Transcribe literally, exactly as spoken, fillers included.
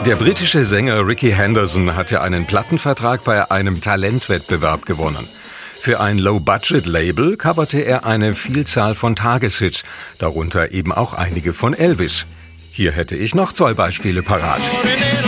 Der britische Sänger Ricky Henderson hatte einen Plattenvertrag bei einem Talentwettbewerb gewonnen. Für ein Low-Budget-Label coverte er eine Vielzahl von Tageshits, darunter eben auch einige von Elvis. Hier hätte ich noch zwei Beispiele parat.